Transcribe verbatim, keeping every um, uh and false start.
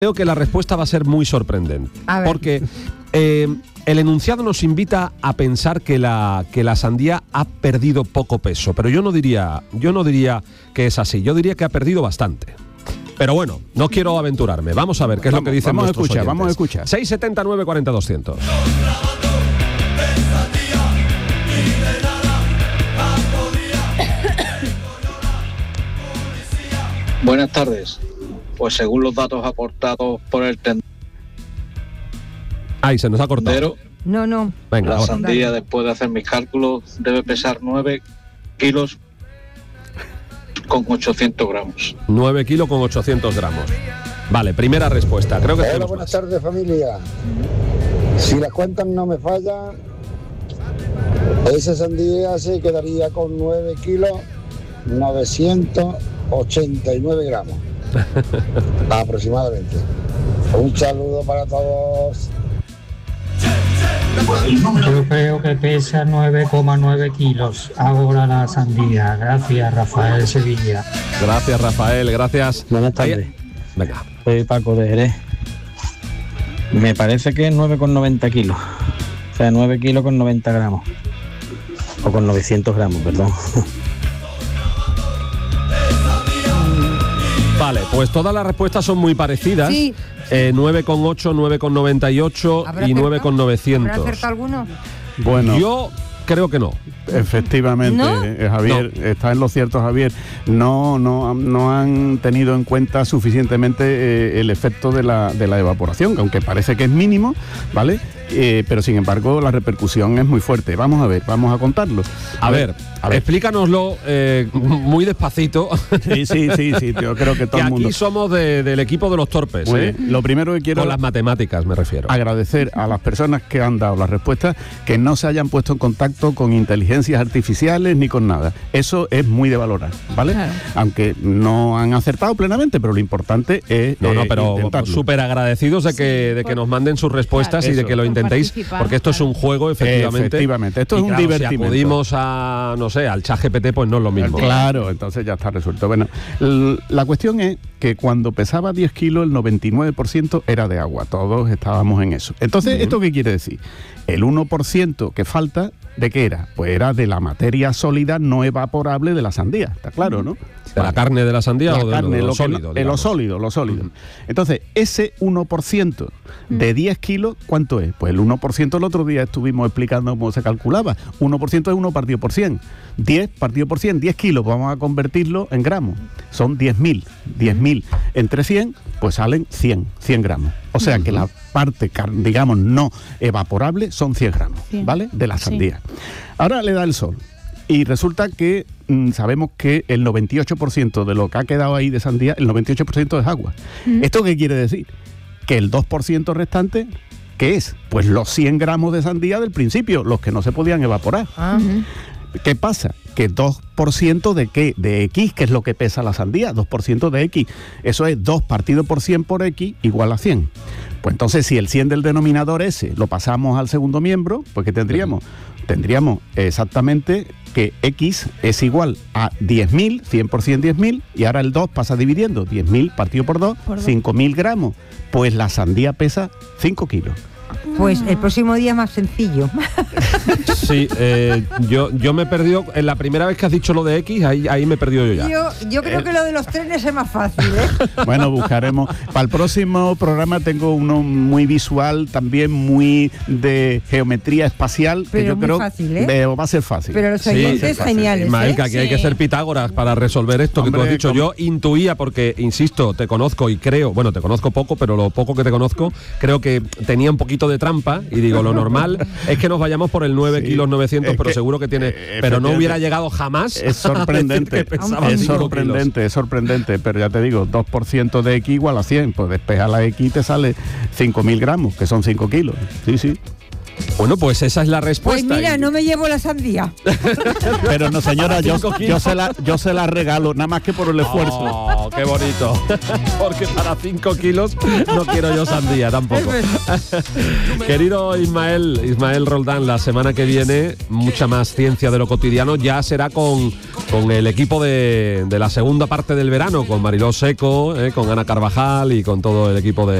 Creo que la respuesta va a ser muy sorprendente. A ver. Porque eh, el enunciado nos invita a pensar que la, que la sandía ha perdido poco peso. Pero yo no diría, yo no diría que es así. Yo diría que ha perdido bastante. Pero bueno, no quiero aventurarme. Vamos a ver qué es vamos, lo que dicen vamos nuestros a escuchar, oyentes. Vamos a escuchar. seis setenta y nueve cuarenta doscientos. Buenas tardes. Pues según los datos aportados por el Ay, se nos ha cortado. tendero, No, no. Venga, la ahora. sandía, Dale. después de hacer mis cálculos, debe pesar nueve kilos con ochocientos gramos. nueve kilos con ochocientos gramos. Vale, primera respuesta. Creo que Hola, tenemos buenas más. tardes, familia. Si las cuentas no me fallan, esa sandía se quedaría con nueve kilos novecientos ochenta y nueve gramos aproximadamente. Un saludo para todos. Yo creo que pesa nueve coma nueve kilos ahora la sandía. Gracias, Rafael Sevilla. Gracias, Rafael. Gracias. Buenas tardes. Ahí- Venga. Soy Paco de Jerez. Me parece que es nueve con noventa kilos. O sea, nueve kilos con noventa gramos. O con novecientos gramos, perdón. Vale, pues todas las respuestas son muy parecidas. Sí. Eh, nueve coma ocho, nueve coma noventa y ocho ¿Habrá y nueve acertado? coma novecientos. ¿Habrá acertado alguno? Bueno, Yo creo que no. efectivamente, ¿No? eh, Javier, está en lo cierto, Javier. No, no, no han tenido en cuenta suficientemente eh, el efecto de la, de la evaporación, aunque parece que es mínimo, ¿vale? Eh, pero sin embargo la repercusión es muy fuerte. Vamos a ver, vamos a contarlo. A ver, a ver. explícanoslo eh, muy despacito. Sí, sí, sí, sí, yo creo que todo que el mundo. aquí somos de- del equipo de los torpes, Muy ¿eh? bien. Lo primero que quiero Con las matemáticas me refiero. agradecer a las personas que han dado las respuestas, que no se hayan puesto en contacto con inteligencias artificiales ni con nada. Eso es muy de valorar, ¿vale? Claro. Aunque no han acertado plenamente, pero lo importante es No, no, eh, pero intentarlo. súper agradecidos de que, de que nos manden sus respuestas Claro. y de que lo Eso. intentéis, Participar, porque esto es claro. un juego, efectivamente. Efectivamente, esto Y es un claro, divertimento. Si acudimos a, no sé, al ChatGPT, pues no es lo mismo. Claro, entonces ya está resuelto. Bueno, l- la cuestión es que cuando pesaba diez kilos, el noventa y nueve por ciento era de agua. Todos estábamos en eso. Entonces, ¿esto qué quiere decir? El uno por ciento que falta, ¿de qué era? Pues era de la materia sólida no evaporable de la sandía. ¿Está claro, no? ¿De la carne de la sandía La o de, carne, de lo, lo que sólido? no- eh, lo digamos? sólido, lo sólido. Entonces, ese uno por ciento de diez kilos, ¿cuánto es? Pues el uno por ciento el otro día estuvimos explicando cómo se calculaba. uno por ciento es uno partido por cien. diez partido por cien, diez kilos, vamos a convertirlo en gramos. Son diez mil. diez mil entre cien, pues salen cien, cien gramos. O sea que la parte, car- digamos, no evaporable son cien gramos, Cien. ¿vale? De la Sí. sandía. Ahora le da el sol. Y resulta que mm, sabemos que el noventa y ocho por ciento de lo que ha quedado ahí de sandía, el noventa y ocho por ciento es agua. ¿Esto qué quiere decir? Que el dos por ciento restante, ¿qué es? Pues los cien gramos de sandía del principio, los que no se podían evaporar. Ah. ¿Qué pasa? Que dos por ciento de qué? De X, que es lo que pesa la sandía, dos por ciento de X. Eso es dos partido por cien por X igual a cien. Pues entonces, si el cien del denominador ese lo pasamos al segundo miembro, pues ¿qué tendríamos? Tendríamos exactamente que X es igual a diez mil, cien por ciento diez mil, y ahora el dos pasa dividiendo, diez mil partido por dos, Por dos. cinco mil gramos. Pues la sandía pesa cinco kilos. Pues el próximo día es más sencillo. Sí, eh, yo, yo me he perdido, en la primera vez que has dicho lo de X, ahí, ahí me he perdido yo ya. Yo, yo creo que lo de los trenes es más fácil, ¿eh? Bueno, buscaremos. Para el próximo programa tengo uno muy visual, también muy de geometría espacial, que Pero yo muy creo fácil, ¿eh? veo- va a ser fácil. Pero los Sí, oyentes sí, geniales, Ismael, ¿eh? que aquí hay que Sí. ser Pitágoras para resolver esto que tú Hombre, has dicho. ¿cómo? Yo intuía, porque, insisto, te conozco y creo, bueno, te conozco poco, pero lo poco que te conozco, creo que tenía un poquito de trampa, y digo, lo normal es que nos vayamos por el nueve Sí, kilos novecientos, es pero que, seguro que tiene, eh, pero no efectivamente, hubiera llegado jamás es a decir sorprendente, que pesaba es cinco sorprendente, es sorprendente, pero ya te digo, dos por ciento de X igual a cien, pues despeja la X y te sale cinco mil gramos, que son cinco kilos. Sí, sí. Bueno, pues esa es la respuesta. Pues mira, y... no me llevo la sandía. Pero no, señora, yo, yo, se la, yo se la regalo, nada más que por el esfuerzo. Oh, qué bonito. Porque para cinco kilos no quiero yo sandía tampoco. Querido Ismael, Ismael Roldán, la semana que viene, mucha más ciencia de lo cotidiano. Ya será con, con el equipo de, de la segunda parte del verano, con Mariló Seco, eh, con Ana Carvajal y con todo el equipo de